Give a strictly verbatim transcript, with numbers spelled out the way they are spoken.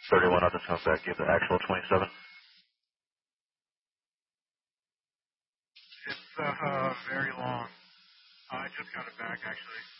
thirty-one on the sound back, give the actual twenty-seven. It's uh, very long. I just got it back, actually.